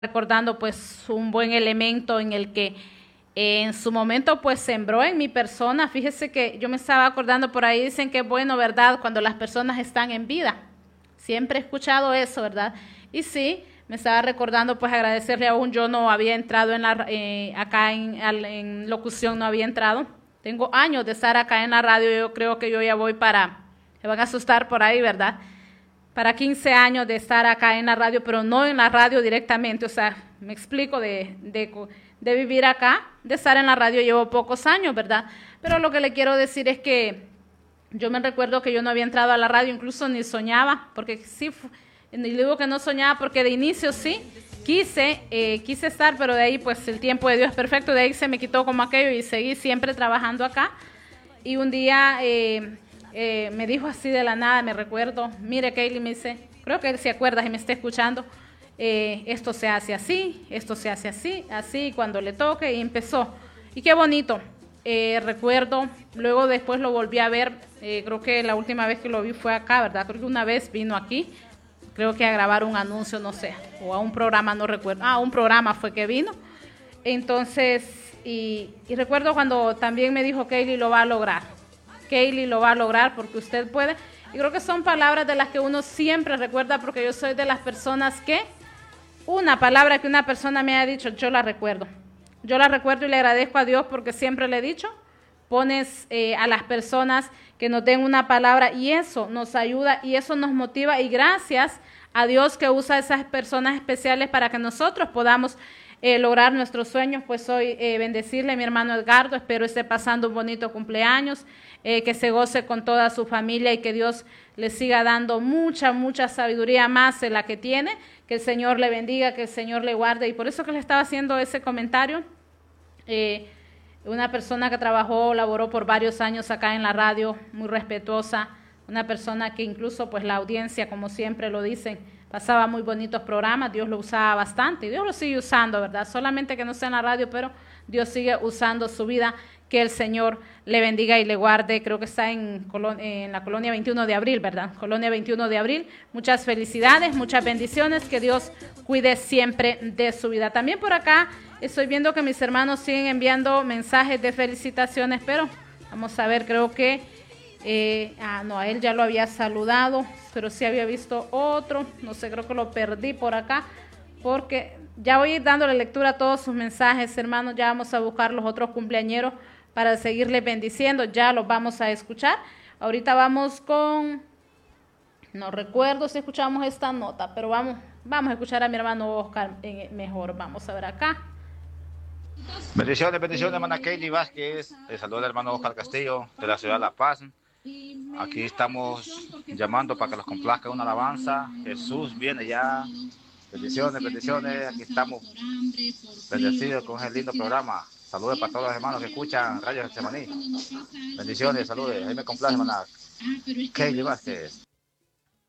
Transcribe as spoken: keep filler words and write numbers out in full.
recordando pues un buen elemento en el que eh, en su momento pues sembró en mi persona. Fíjese que yo me estaba acordando por ahí, dicen que es bueno, ¿verdad?, cuando las personas están en vida. Siempre he escuchado eso, ¿verdad? Y sí, me estaba recordando pues agradecerle aún, yo no había entrado en la, eh, acá en, en locución, no había entrado. Tengo años de estar acá en la radio, yo creo que yo ya voy para, se van a asustar por ahí, ¿verdad?, para quince años de estar acá en la radio, pero no en la radio directamente, o sea, me explico, de, de, de vivir acá, de estar en la radio llevo pocos años, ¿verdad? Pero lo que le quiero decir es que yo me recuerdo que yo no había entrado a la radio, incluso ni soñaba, porque sí, ni digo que no soñaba, porque de inicio sí, quise, eh, quise estar, pero de ahí pues el tiempo de Dios es perfecto, de ahí se me quitó como aquello y seguí siempre trabajando acá. Y un día eh, eh, me dijo así de la nada, me recuerdo, mire Kaylee, me dice, creo que él se acuerda y me está escuchando, eh, esto se hace así, esto se hace así, así, cuando le toque, y empezó. Y qué bonito. Eh, recuerdo, luego después lo volví a ver, eh, creo que la última vez que lo vi fue acá, ¿verdad? Creo que una vez vino aquí, creo que a grabar un anuncio, no sé, o a un programa, no recuerdo, ah, un programa fue que vino. Entonces, y, y recuerdo cuando también me dijo, Kaylee lo va a lograr, Kaylee lo va a lograr porque usted puede, y creo que son palabras de las que uno siempre recuerda, porque yo soy de las personas que, una palabra que una persona me ha dicho, yo la recuerdo. Yo la recuerdo y le agradezco a Dios porque siempre le he dicho, pones eh, a las personas que nos den una palabra y eso nos ayuda y eso nos motiva, y gracias a Dios que usa a esas personas especiales para que nosotros podamos eh, lograr nuestros sueños. Pues hoy eh, bendecirle a mi hermano Edgardo, espero esté pasando un bonito cumpleaños, eh, que se goce con toda su familia y que Dios le siga dando mucha, mucha sabiduría más de la que tiene. Que el Señor le bendiga, que el Señor le guarde. Y por eso que le estaba haciendo ese comentario. Eh, una persona que trabajó, laboró por varios años acá en la radio, muy respetuosa. Una persona que incluso, pues la audiencia, como siempre lo dicen, pasaba muy bonitos programas. Dios lo usaba bastante y Dios lo sigue usando, ¿verdad? Solamente que no sea en la radio, pero Dios sigue usando su vida. Que el Señor le bendiga y le guarde. Creo que está en, en la colonia veintiuno de abril, ¿verdad? Colonia veintiuno de abril. Muchas felicidades, muchas bendiciones. Que Dios cuide siempre de su vida. También por acá estoy viendo que mis hermanos siguen enviando mensajes de felicitaciones, pero vamos a ver, creo que, eh, ah, no, a él ya lo había saludado, pero sí había visto otro. No sé, creo que lo perdí por acá, porque ya voy a ir dándole lectura a todos sus mensajes, hermanos. Ya vamos a buscar los otros cumpleañeros para seguirles bendiciendo, ya los vamos a escuchar. Ahorita vamos con, no recuerdo si escuchamos esta nota, pero vamos, vamos a escuchar a mi hermano Oscar en, mejor. Vamos a ver acá. Bendiciones, bendiciones, hermana Kaylee Vázquez. Les saluda el hermano Oscar Castillo de la ciudad de La Paz. Aquí estamos llamando para que los complazca una alabanza. Jesús viene ya. Bendiciones, bendiciones. Aquí estamos bendecidos con el lindo programa. Saludos para todos los hermanos que escuchan Radio Getsemaní. Bendiciones, saludos. Ahí me complace, hermana Kaylee Vázquez.